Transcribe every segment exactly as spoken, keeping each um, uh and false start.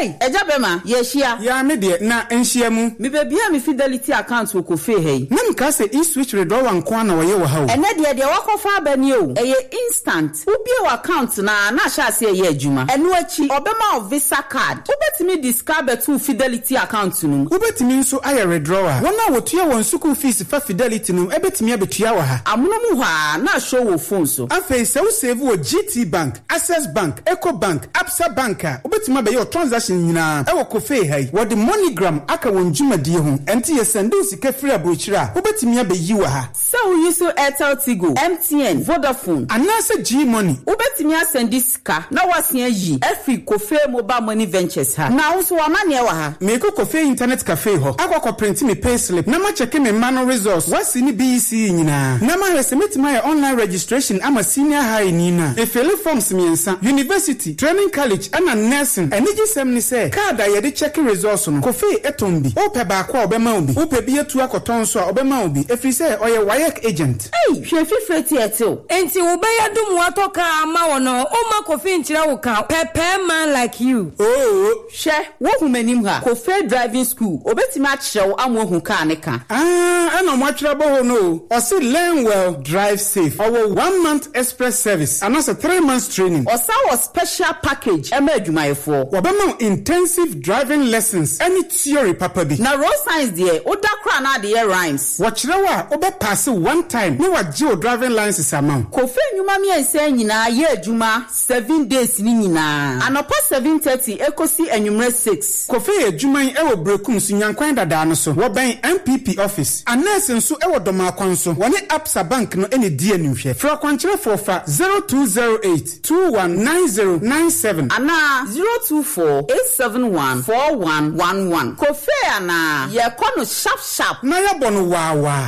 Hey, ejabema, yeshia. Ya me de na enhia mu. Me bebia me Fidelity account wo kofe hey. Na mka se e-switch withdrawal nko na wo ye wo ha o. Ene de de wakofa abani o. Eye instant. Ubie wa account na na sha se ye adwuma. Eno achi obema of Visa card. Ubetimi discard betu Fidelity account nu. Ubetimi nso aye withdrawal. Wona wotua won school fees fa Fidelity nu ebetimi abetua wa ha. Amuno mu ha na show wo phone so. Afei se wo save wo G T Bank, Access Bank, Eco Bank, Absa Bank. Ubetimi abe your transaction nyina e wo kofe hai. Wo de MoneyGram aka won dwumadie ho. Enti ye send sika free abrochira. Ubetimi abe yi wa ha. So we use Airtel Tigo, M T N, Vodafone, anase G Money. Ubetimi asend sika na wasia yi. Efi kofe mobile money ventures ha. Na unso wa mane wa ha. Me ko kofe internet cafe ho. Akwa print me pay slip. Na ma check me manual resource. Wasi ni B E C nyina. Na ma resubmit my online registration ama senior high ni na. E fill forms miensa. University, training college ana nursing. Eniji sem ni se. Card a yede check resource no. Kofe etombi. Ope ba kwa obema obi. Ope bi etu akoton so obema obi. Efri se oye Wayek agent. Hey, hwe fifre ti eto. Enti wo be yadum watoka ama wono. O ma kofe nchira wo ka. Pepe man like you. Oh, she wo humanim ha. Kofe driving school. Obetimi a kyerew amwo hu ka ne ka. Ah, ana mo atwera bo ho no. O say learn well, drive safe. Our one month express service. And also three months training. O sa was special package ema adwumayefo. Wobema intensive driving lessons. Any theory papa bi. Na road science there, oda kra na de rhymes. Wachirewa obe pass one time. No wa geo driving license amount. Kofe nyuma mi ense nyina ye adwuma seven days ni nyina. Anopa seven thirty ekosi enwumre six. Kofe adwuma e wo brekum so nyankwan dada no so. Wo ben M P P office. Anese nso e wo doma kwan so. Woni Absa Bank no ene die anhwe. Fra kwankyere for fa zero two zero eight two one nine zero nine seven. Ana zero two four eight seven one four one one one. Kofe ana ye kono sharp sharp. Na ya bono wa wa.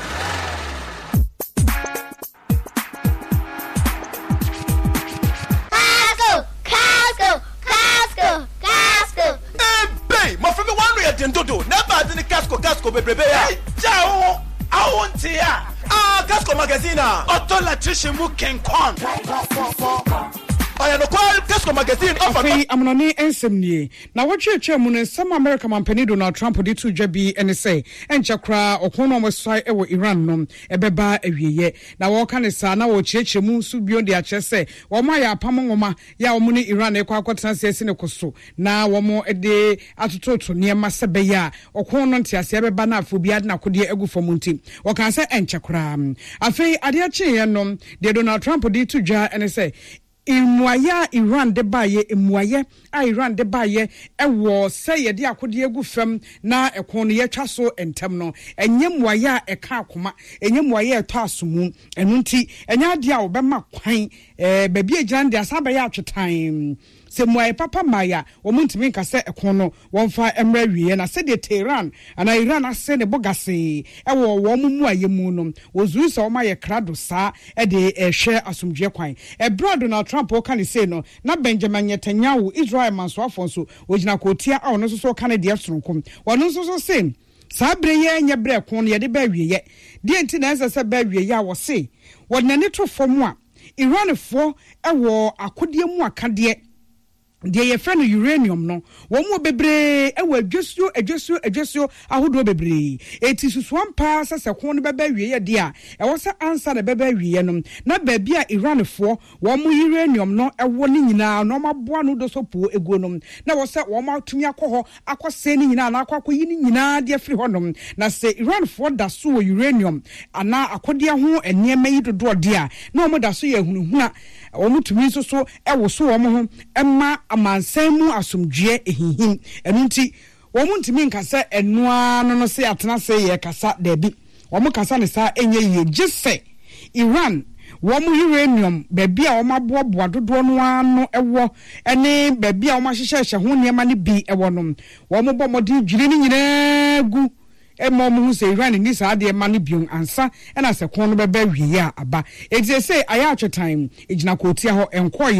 Dodo never did the casco casco bebrebe ya jao awontia ah casco magazine auto electrician mu kenkon aya no kwal casco magazine afi amnoni ensemnie na wotwetwe mu ne sam America mampani Donald Trump de to dwa bi ene say enchakra okono mosai e wo Iran no ebeba awieye na wo ka ne sa na wo kyekye mu su bio de akye say wo ma ya apam ngoma ya wo mu ne Iran e kwa kwatena sese ne koso na wo mo de atototo ne ma sebe ya okono ntiase ebeba na afo bia de na kode agufo mu nti wo kan say enchakra afi ade akye ye no de Donald Trump de to dwa ene say Imuaya Iran de baye imuaye a Iran de baye ewo se ye de akode egu fam na ekon ye twa so entem no enye muaya eka akoma enye muaya eto asomu enu nti enye ade a obema kwan eh baby agyan de asaba ya atwetan se muaye papa maya wo muntimi nka se ekon no wonfa emra wiye na se de Tehran ana Iran ase ne bogase ewo wo mu muaye mu no wozuru se wo maye krado sa e de ehwe asomdwe kwan e brado na Trump o kan say no na Benjamin Netanyahu Israel manso afonso ogina kotia a ono so so kan de afronkom wono so so say sabre ye nya bre kon ye de ba wiye de enti na ese se ba wiye ya wo say wonane to fom a Iranfo ewo akode mu akade de ye friend uranium no wo mo bebre e wa adwasuo adwasuo adwasuo ahodo bebre eti susuam pa sese kon no beba wiye de a e wo se answer na beba wiye no na ba bia Iranfo wo mo uranium no e wo ni nyina no maboa no do so po ego no na wo se wo ma atumi akoho akose ni nyina na akwa yi ni nyina de afri ho no na se Iranfo da so uranium ana akode ho enema yi dodo de a na wo mo da so ye hunuhuna wo mutumi so so e wo so wo mo ho emma amansamu asomdwe ehihim enu nti wo muntimi nkasa enua no no se atena se ye kasa dabi wo mo kasa ne sa enye ye gise Iran wo mo uranium baby a wo maboaboa dodo no ano ewo ene baby a wo mahyehyehye ho niema ne bi ewo no wo mo bomodi dwiri ni nyina gu e mo mo se Iran ni sa de ma ne bion ansa e na se kon no beba wiye a aba e dey say aya atwetan ejina kotia ho enkoye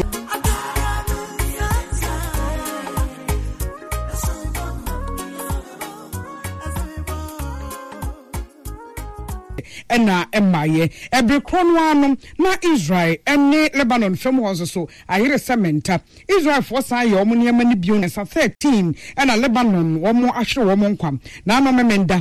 ɛna ɛmaye ɛbere krono ano na Israel ɛne Lebanon fam hɔ so ayere sementa Israel for san yɛ ɔmo nneɛma ne bio na thirteen ɛna Lebanon wɔn ahwere wɔn nkwa na ano memenda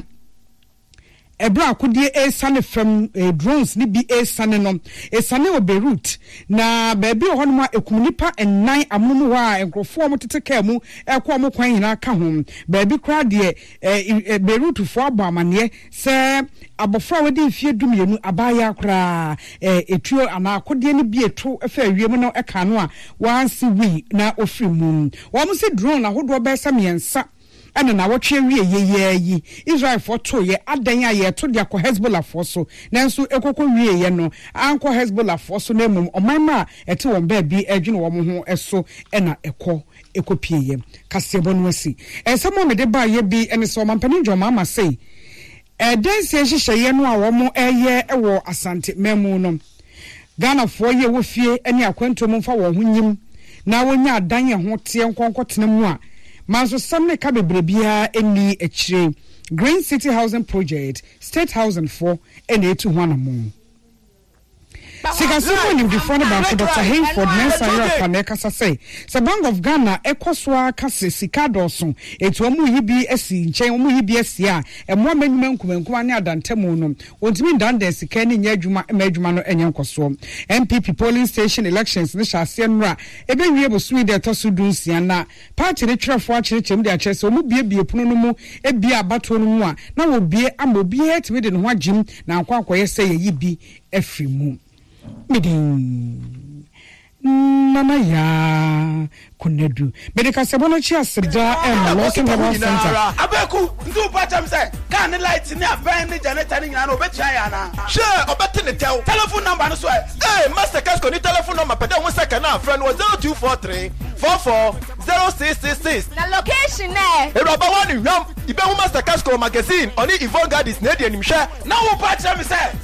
Ebra akudie esane from eh, drones ni bi esane no esane o Beirut na baabi o hono ma ekumnipa ennan amumu wa enkrofo mo tete ka mu ekọ mo kwan hina ka ho baabi kra de eh, Beirut fo abo amane se abofra wadi mfie dumienu abaya kra eh, etuo ana akudie ni bi etu efa awiem no eka no a wansi wi na ofri mu wo mo se drone ahodo ba esa miensa ana na wotwe wie ye yi Israel for to ye adan ya ye to dia ko Hezbollah for so nanso ekoko wie ye no anko Hezbollah for so na mum omanma ete won ba bi adwene wo mo ho eso na ekọ ekopie ye kasebo no asi ensemo me de ba ye bi ene so mampani njoma ma sei e danse hihye ye no a wo mo eye ewo Asante memu no Ghana for ye wo fie ene akwanto mo mfa wo ho nyim na wonya adan ye ho te enkonkotena mu a Manso samne ka bebrebia eni echire Green City Housing Project State Housing for ene etu hwana mo Sika suko ni before na banko Doctor Hayford Mensa ya kaneka say the Bank of Ghana ekoswa kase sika doso etu omu yibi esi nchen omu yibi esi a emo amenyuma nkumenku ane adantemu no ontimi ndande sika ni nya adwuma emadwuma no enye nkoso M P P polling station elections ne hyase nra ebe wie bo Sweden to so dunsia na party ne twrefo a kyerkyem de a kyerse omu bie bie puno no mu ebia abato no mu a na wo bie ama bie etimi de no ho agim na akwa akoye se ye yibi afri mu Midin Nana ya Kunedu Medica Sabono Chia Sida and Lawson Herbal Center Abeku ndu patam say kan light ni afen ni janeta ni nyana obetwa ya na she obete ne tel telephone number no so eh Master Casco ni telephone number pede won second na friend was zero two four three four four zero six six six na location eh e roba one yam ibe Master Casco magazine oni Yvonne Gardis na dia nim hwe na wo patam say